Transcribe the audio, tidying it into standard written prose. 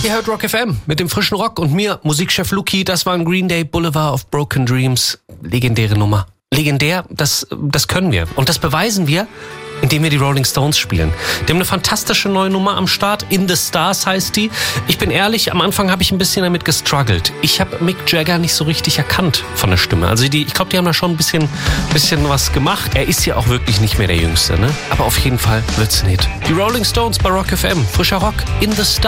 Ihr hört Rock FM mit dem frischen Rock und mir, Musikchef Luki. Das war ein Green Day, Boulevard of Broken Dreams. Legendäre Nummer. Legendär, das können wir. Und das beweisen wir, indem wir die Rolling Stones spielen. Die haben eine fantastische neue Nummer am Start. In the Stars heißt die. Ich bin ehrlich, am Anfang habe ich ein bisschen damit gestruggelt. Ich habe Mick Jagger nicht so richtig erkannt von der Stimme. Also ich glaube, die haben da schon ein bisschen was gemacht. Er ist ja auch wirklich nicht mehr der Jüngste, ne? Aber auf jeden Fall wird's ein Hit. Die Rolling Stones bei Rock FM. Frischer Rock in the Stars.